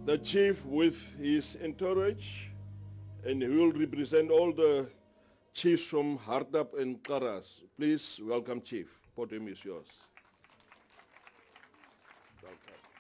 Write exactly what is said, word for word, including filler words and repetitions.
the chief with his entourage, and he will represent all the chiefs from Hardap and Karas. Please welcome Chief. Podium is yours. Welcome.